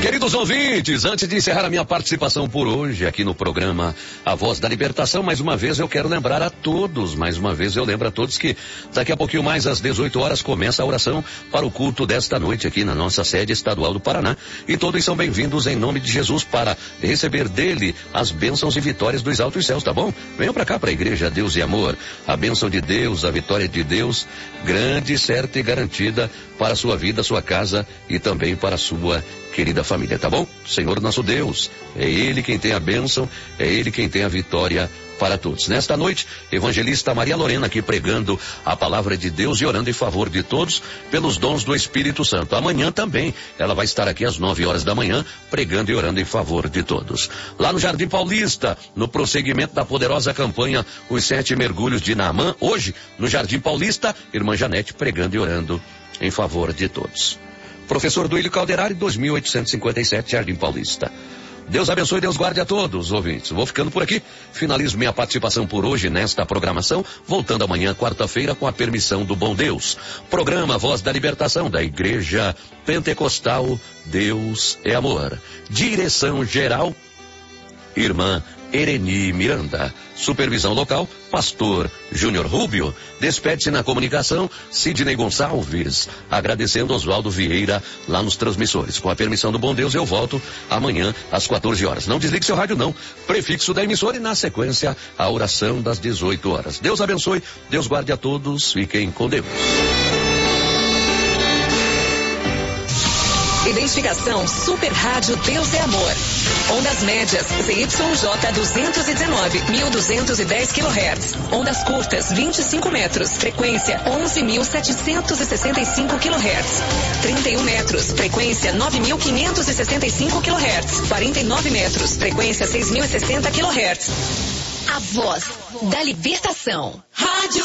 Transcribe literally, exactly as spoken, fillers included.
Queridos ouvintes, antes de encerrar a minha participação por hoje aqui no programa A Voz da Libertação, mais uma vez eu quero lembrar a todos, mais uma vez eu lembro a todos que daqui a pouquinho mais às dezoito horas começa a oração para o culto desta noite aqui na nossa sede estadual do Paraná. E todos são bem-vindos em nome de Jesus para receber dele as bênçãos e vitórias dos altos céus, tá bom? Venham para cá, para a Igreja Deus e Amor. A bênção de Deus, a vitória de Deus, grande, certa e garantida para a sua vida, sua casa e também para a sua querida família, tá bom? Senhor nosso Deus, é Ele quem tem a bênção, é Ele quem tem a vitória para todos. Nesta noite, evangelista Maria Lorena aqui pregando a palavra de Deus e orando em favor de todos pelos dons do Espírito Santo. Amanhã também, ela vai estar aqui às nove horas da manhã, pregando e orando em favor de todos. Lá no Jardim Paulista, no prosseguimento da poderosa campanha Os Sete Mergulhos de Naamã, hoje, no Jardim Paulista, irmã Janete pregando e orando em favor de todos. Professor Duílio Calderari, dois mil oitocentos e cinquenta e sete, Jardim Paulista. Deus abençoe e Deus guarde a todos, ouvintes. Vou ficando por aqui. Finalizo minha participação por hoje nesta programação, voltando amanhã, quarta-feira, com a permissão do bom Deus. Programa Voz da Libertação da Igreja Pentecostal Deus é Amor. Direção geral, irmã Ereni Miranda. Supervisão local, pastor Júnior Rubio. Despede-se na comunicação, Sidney Gonçalves. Agradecendo Oswaldo Vieira lá nos transmissores. Com a permissão do bom Deus, eu volto amanhã às quatorze horas. Não desligue seu rádio não. Prefixo da emissora e na sequência a oração das dezoito horas. Deus abençoe, Deus guarde a todos. Fiquem com Deus. Identificação Super Rádio Deus é Amor. Ondas médias Z Y J duzentos e dezenove, mil duzentos e dez quilohertz. Ondas curtas vinte e cinco metros. Frequência onze mil setecentos e sessenta e cinco quilohertz. trinta e um metros. Frequência nove mil quinhentos e sessenta e cinco quilohertz. quarenta e nove metros. Frequência seis mil e sessenta quilohertz. A Voz da Libertação. Rádio